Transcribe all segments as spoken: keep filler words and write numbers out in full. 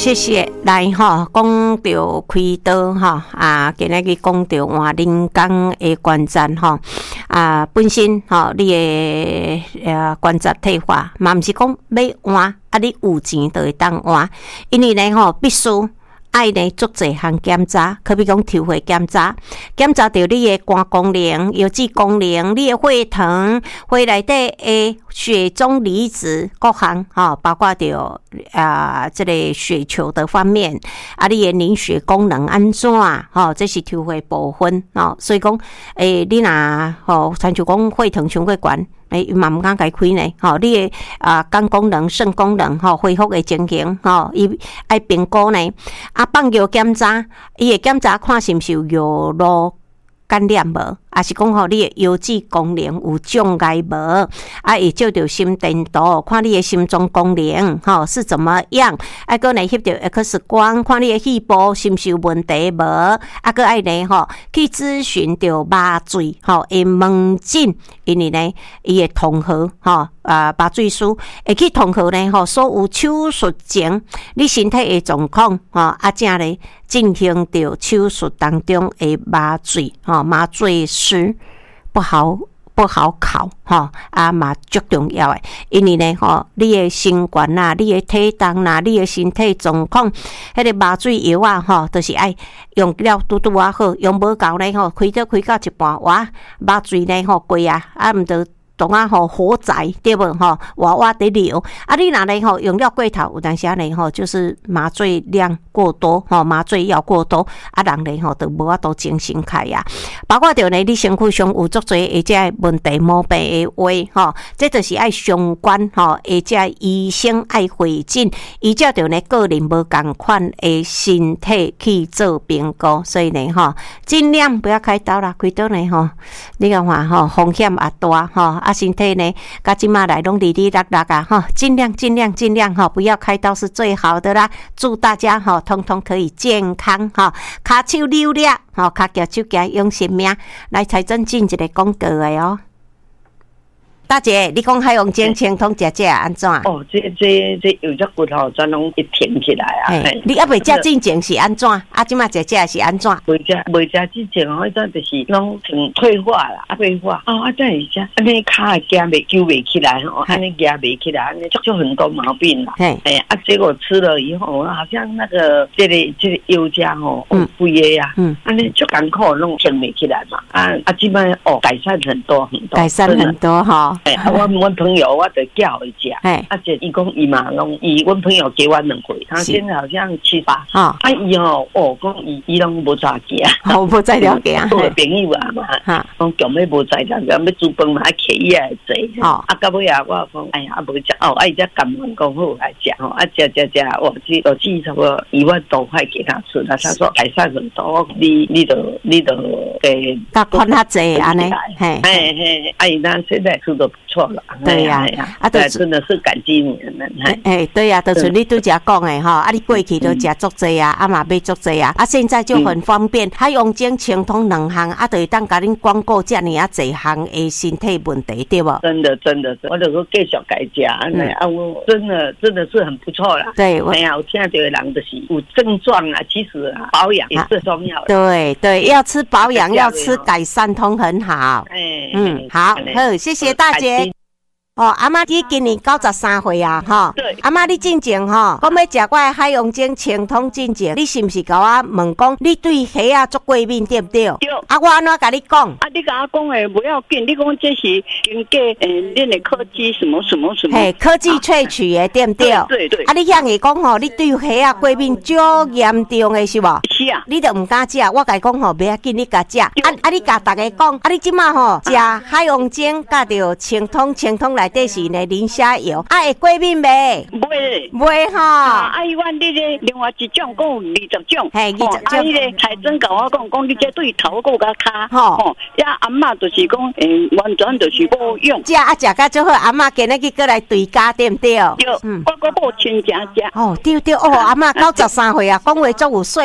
谢谢，来吼，讲到开刀吼啊，今日去讲到换人工的关节吼啊，本身吼你的呃关节退化，嘛毋是讲要换啊，你有钱就会当换，因为呢吼必须。爱呢，做侪项检查，可比讲抽血检查，检查到你的肝功能、腰子功能、你的血糖、血内底的血中离子各项，哈，包括到啊，这个血球的方面，啊，你的凝血功能安怎？哈，这是抽血部分哦。所以讲，诶、欸，你若吼，像就讲血糖伤过悬。诶，嘛毋敢解开呢，吼，你诶啊肝功能、肾功能吼恢复诶情形，吼，伊爱评估呢。啊，放药检查，伊会检查看是毋是有药路感染无，啊是讲吼你诶腰子功能有障碍无，啊会照着心电图看你诶心脏功能吼是怎么样，啊搁来翕着 X 光看你诶肺部是毋是有问题无，啊搁爱呢吼去咨询着麻醉吼诶门诊，因为呢伊会统合吼啊麻醉师会去统合呢吼所有手术前你身体诶状况吼啊正咧进行着手术当中诶麻醉吼麻醉师不好不好考吼啊嘛足重要诶，因为呢吼你诶身悬啦、你诶体重啦、你诶身体状况，迄个麻醉药啊吼，都、就是爱用了拄拄啊好，用无够呢吼，开刀开到一半，哇麻醉呢吼贵啊，啊毋得。当啊吼火灾对无吼，娃娃得流啊！你若呢吼用了过头，有当时呢吼就是麻醉量过多吼，麻醉药过多啊，人呢吼就无法度精神开啊。包括着呢，你身躯上有足多或者问题毛病的话吼，这就是爱相关吼，或者医生爱会诊，依照着呢个人无共款的身体去做评估，所以呢吼尽量不要开刀啦，开刀呢吼你讲话吼风险也大吼。啊，身体呢，甲即马来拢哩哩啦啦啊，哈，尽量尽量尽量哈，不要开刀是最好的啦。祝大家哈，通通可以健康哈，骹手溜了，哈，骹脚手脚用性命。来，财政进一个广告的哦。大姐，你讲海洋精清通食食安怎？ 哦，这这这有只骨头全拢一挺起来啊！ 你还未食进前是安怎？啊，即马食食是安怎？ 未食未食之前哦，迄阵就是拢成退化啦，啊退化哦，啊再一下，安尼骹夹袂揪袂起来哦，安尼夹袂起来，安尼就就很多毛病啦。哎啊，结果吃了以后，好像那个这个这个腰夹哦，哦规个呀，嗯，安尼就艰苦弄挺袂起来嘛。啊啊，基本哦改善很多很多， 改善很多哈。 哎，啊，我阮朋友我就叫伊食，哎，啊，这伊讲伊嘛拢，伊阮朋友给我两回，他现在好像七八，啊，啊伊哦，哦，讲伊伊拢无咋食， 我无再了解啊， 做朋友啊嘛，哈，讲强要无在人，要煮饭嘛，还客伊来坐，哦，啊，到尾啊，我讲，哎呀，啊无食，哦，啊伊才感恩讲好来食，吼，啊食食食，我去我寄差不多一万多块给他吃，他他说改善很多，你你都你都给， 他看他济安尼， 嘿，嘿嘿，啊伊那现在吃的不错。 对呀、 啊，啊，对，真的是感激你们。 哎，对呀、啊，就是你拄则讲的哈，啊，你过去都食足济啊，啊嘛买足济啊，啊，现在就很方便，海洋精清通两项，啊，就会当甲恁广告遮尔啊济项的身体问题，对不？ 真的，真的，我就说继续改食，嗯、啊，我真的真的是很不错啦。 对， 哎呀，我现在这个人就是有症状啊，其实啊，保养也是重要的。 对对，要吃保养，要吃改善通很好。 哎， 嗯，好，好，谢谢大姐。哦，阿嬷你今年九十三岁啊，吼。 对。 阿嬷你进前吼，讲要食我海洋精清通进前，你是毋是甲我问讲，你对虾啊做过敏对不对？ 对。 啊，我安怎甲你讲？ 啊，你甲我讲诶，不要紧，你讲这是经过诶，恁的科技什么什么什么？ 嘿，科技萃取诶，对不对？ 对对。 啊，你遐个讲吼，你对虾啊过敏足严重诶，是无？ 是啊。 你都毋敢食，我甲你讲吼，不要紧，你甲食。啊啊，你甲大家讲，啊，你即马吼食海洋精，甲着清通清通内底是呢磷虾油，啊会过敏袂？ 袂袂吼。 啊，伊阮你咧另外一种讲二十种， 嘿，二十种。 啊，伊咧海珍甲我讲，讲你这对头个甲骹，吼，呀阿嬷就是讲，诶，完全就是无用。 食啊食甲最好，阿嬷今日去过来对家对不对？ 对，嗯，我个母亲家食。 哦，对对哦，阿嬷九十三岁啊，讲话足有说服力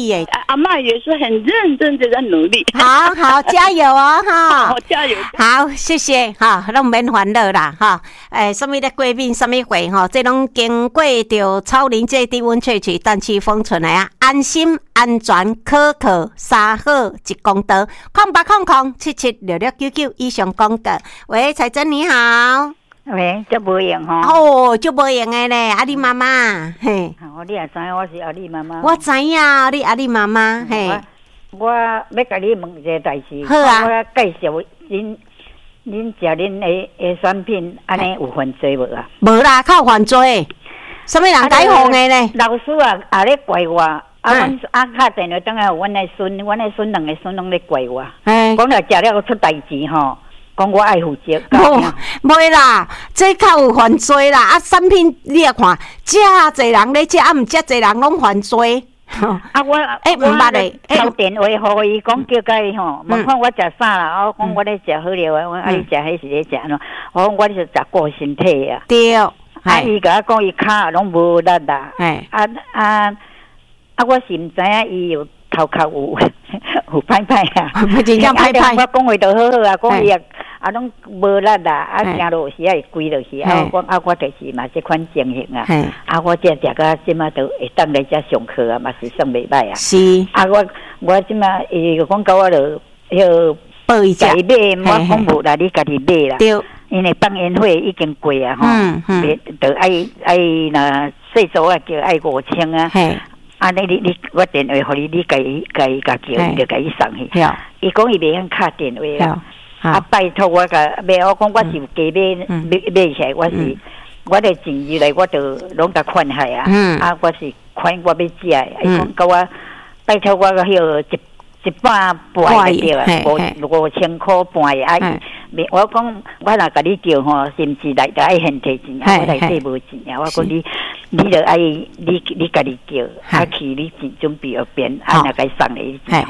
力耶。 阿嬷也是很认真的在努力。 好好加油哦哈！ 好加油！ 好，谢谢哈，拢免烦恼啦哈。诶，什么的过敏，什么会哈，这拢经过着草林这低温萃取、氮气封存的啊，安心、安全、可靠，三好一公道。空八空空七七六六九九以上广告。喂，彩珍你好。 喂，这无用吼。 哦，就无用的咧，阿里妈妈，嘿。 哦，你也知我是阿里妈妈。 我知影，你阿里妈妈，嘿。 我要甲你问一个代志。 好啊。 我介绍恁，恁食恁的的选品，安尼有犯罪无啊？ 无啦，靠犯罪。什么人解放的咧？ 老师啊，也咧怪我。啊，阮啊敲电话等下，阮的孙，阮的孙两个孙拢咧怪我。讲了食了出代志吼。讲我爱负责， 无袂啦，这较有犯罪啦！啊，产品你也看，遮侪人咧食，啊，毋遮侪人拢犯罪。 啊，我诶，毋捌咧， 敲电话互伊讲叫甲伊吼，问看我食啥啦？我讲我咧食好了，我啊你食迄是咧食喏，我讲我咧是照顾身体啊。 对，啊伊甲我讲伊骹拢无力啦。啊啊啊！我是毋知影伊有头壳有有歹歹啊， 真正歹歹。 我讲话都好好啊，讲伊啊。啊，拢无力啦，啊，行路时啊会跪落去，啊，我啊，我就是嘛这款情形啊，啊，我这食到即马都会当来遮上课啊，嘛是算袂歹啊。 是。 啊，我我即马伊就讲甲我着迄报一下。 买，我讲无啦，你家己买啦。 对。 因为放烟火已经贵啊，吼， 嗯嗯， 着爱爱那细数啊，叫爱五千啊。啊，你你你，我电话互你，你家己家己家叫，伊就家己送去。伊讲伊袂晓敲电话啦。啊！拜托我个买，我讲我是有加买买买起来，我是我的钱入来，我就拢甲款下啊。啊，我是款我要食，伊讲甲我拜托我个迄个一一百半对啊，五五千块半啊！伊，我讲我若甲你叫吼，是毋是来得爱现摕钱啊？我内底无钱啊！我讲你，你着爱你你家己叫，啊去你钱准备后边，啊若该送你钱。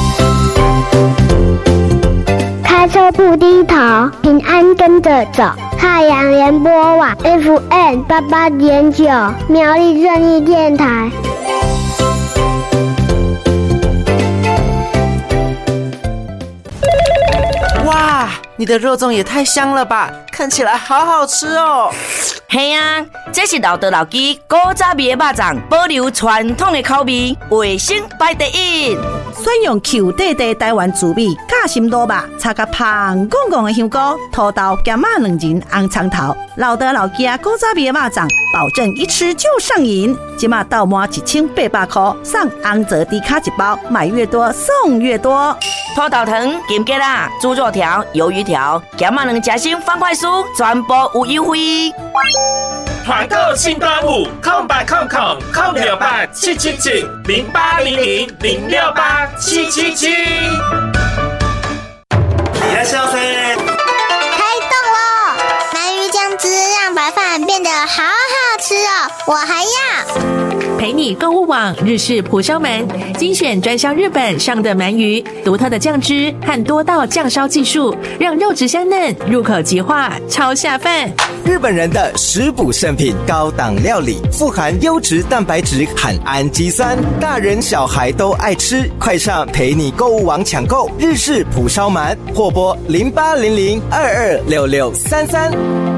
开车不低头，平安跟着走。太阳联播网 F M 八八点九，苗栗正义电台。 哇，你的肉粽也太香了吧！看起来好好吃哦。 嘿啊，这是老德老鸡古早味的肉粽，保留传统的口味，卫生排第一。 选用 Q 弟弟台湾滋味夹心卤肉，插个香滚滚的香菇、土豆、咸马两仁、红葱头，老德老鸡古早味的肉粽，保证一吃就上瘾。今嘛到满一千八百块，送红泽低卡一包，买越多送越多。 土豆糖、金桔啦、猪肉条、鱿鱼条、咸马两夹心方块酥，全部有优惠。 团购庆端午，空八空空空六八七七七零八零零零六八七七七。你来消费。 开动喽！鳗鱼酱汁让白饭变得好好吃哦，我还要。 陪你购物网日式蒲烧鳗，精选专销日本上的鳗鱼，独特的酱汁和多道酱烧技术，让肉质香嫩，入口即化，超下饭。 日本人的食补圣品，高档料理，富含优质蛋白质和氨基酸，大人小孩都爱吃。快上陪你购物网抢购日式蒲烧鳗，或拨零八零零二二六六三三。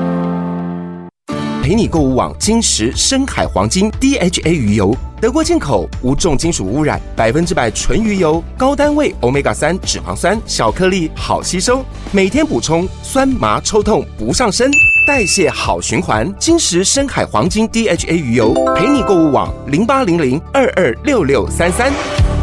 陪你购物网金石深海黄金 D H A 鱼油，德国进口，无重金属污染，百分之百纯鱼油，高单位 欧米伽三 脂肪酸，小颗粒好吸收，每天补充，酸麻抽痛不上身，代谢好循环。金石深海黄金 D H A 鱼油，陪你购物网零八零零二二六六三三。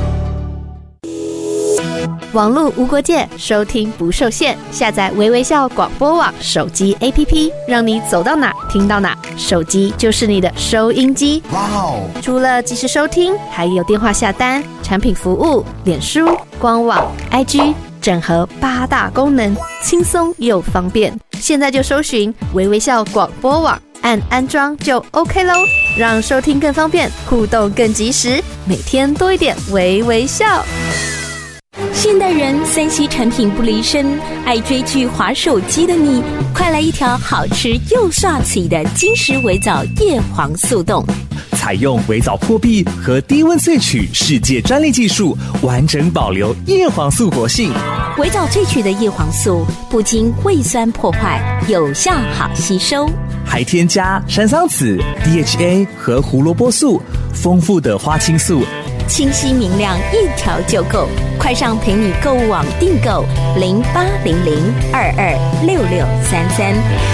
网络无国界，收听不受限。下载微微笑广播网手机 A P P， 让你走到哪听到哪，手机就是你的收音机。哇哦！除了即时收听，还有电话下单、产品服务、脸书、官网、I G， 整合八大功能，轻松又方便。现在就搜寻微微笑广播网，按安装就 OK 咯，让收听更方便，互动更及时，每天多一点微微笑。 现代人三 C 产品不离身，爱追剧滑手机的你，快来一条好吃又刷嘴的金石维藻叶黄速冻。 采用微藻破壁和低温萃取世界专利技术，完整保留叶黄素活性。 微藻萃取的叶黄素不经胃酸破坏，有效好吸收， 还添加山桑子、D H A 和胡萝卜素，丰富的花青素， 清晰明亮，一条就够。快上陪你购物网订购零八零零二二六六三三。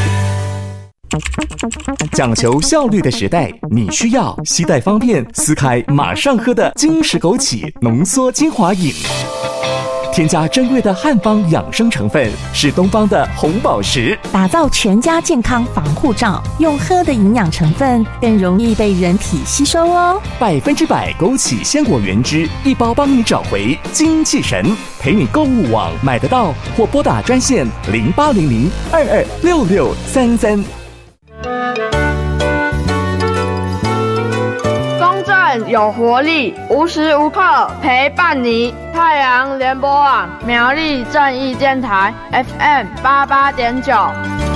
讲求效率的时代，你需要携带方便、撕开马上喝的金石枸杞浓缩精华饮。添加珍贵的汉方养生成分，是东方的红宝石， 打造全家健康防护罩。用喝的营养成分更容易被人体吸收哦。 百分之百枸杞鲜果原汁，一包帮你找回精气神。陪你购物网买得到，或拨打专线零八零零二二六六三三。 有活力，无时无刻陪伴你。太阳联播网苗栗正义电台 F M 八八点九。